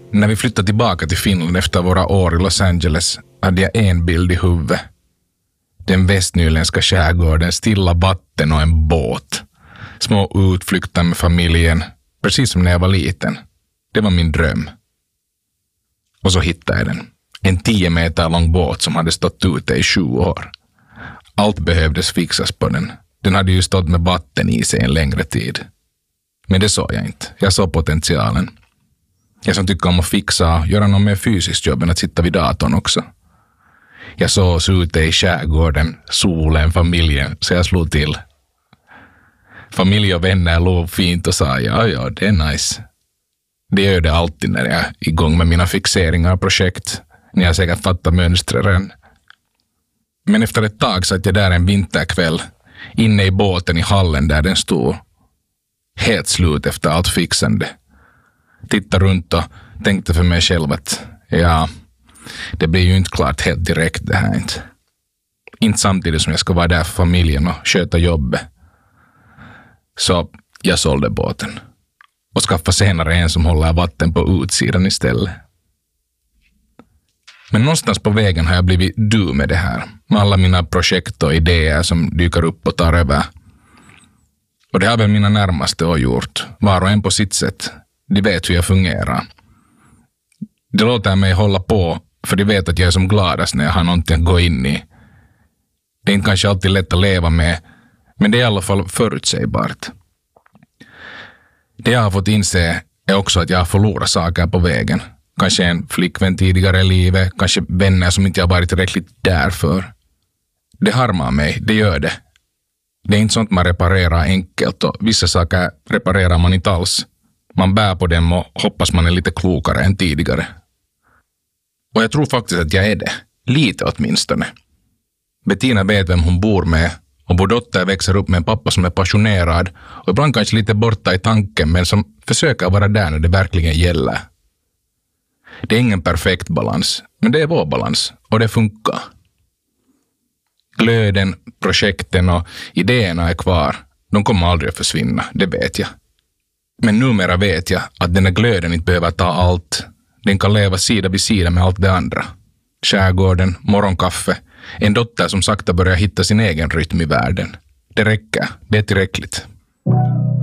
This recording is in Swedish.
När vi flyttade tillbaka till Finland efter våra år i Los Angeles hade jag en bild i huvudet. Den västnyländska skärgården, stilla vatten och en båt. Små utflykter med familjen, precis som när jag var liten. Det var min dröm. Och så hittade jag den. En 10 meter lång båt som hade stått ute i 7 år. Allt behövdes fixas på den. Den hade ju stått med vatten i sig en längre tid. Men det såg jag inte. Jag såg potentialen. Jag som tycker om att fixa, göra något mer fysiskt jobb än att sitta vid datorn också. Jag såg oss ute i skärgården, solen, familjen, så jag slog till. Familj och vänner låg fint och sa ja, det är nice. Det gör det alltid när jag är igång med mina fixeringar och projekt. Ni har säkert fattat mönstren. Men efter ett tag satt jag där en vinterkväll, inne i båten i hallen där den stod. Helt slut efter allt fixande. Tittade runt och tänkte för mig själv att det blir ju inte klart helt direkt det här inte. Inte samtidigt som jag ska vara där för familjen och sköta jobbet. Så jag sålde båten. Och skaffade senare en som håller vatten på utsidan istället. Men någonstans på vägen har jag blivit du med det här. Med alla mina projekt och idéer som dyker upp och tar över. Och det har väl mina närmaste också gjort. Var och en på sitt sätt. De vet hur jag fungerar. Det låter mig hålla på, för de vet att jag är som gladast när jag har någonting att gå in i. Det är inte kanske alltid lätt att leva med, men det är i alla fall förutsägbart. Det jag har fått inse är också att jag har förlorat saker på vägen. Kanske en flickvän tidigare i livet, kanske vänner som inte jag varit tillräckligt där för. Det harmar mig, det gör det. Det är inte sånt man reparerar enkelt och vissa saker reparerar man inte alls. Man bär på dem och hoppas man är lite klokare än tidigare. Och jag tror faktiskt att jag är det. Lite åtminstone. Bettina vet vem hon bor med och vår dotter växer upp med en pappa som är passionerad och ibland kanske lite borta i tanken men som försöker vara där när det verkligen gäller. Det är ingen perfekt balans, men det är vår balans och det funkar. Glöden, projekten och idéerna är kvar. De kommer aldrig att försvinna, det vet jag. Men numera vet jag att den här glöden inte behöver ta allt. Den kan leva sida vid sida med allt det andra. Skärgården, morgonkaffe, en dotter som sakta börjar hitta sin egen rytm i världen. Det räcker, det är tillräckligt.